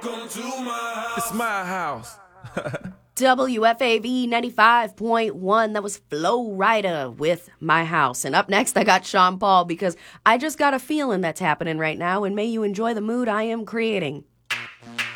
It's my house. WFAV 95.1. That was Flo Rida with My House. And up next, I got Sean Paul because I just got a feeling that's happening right now, and may you enjoy the mood I am creating.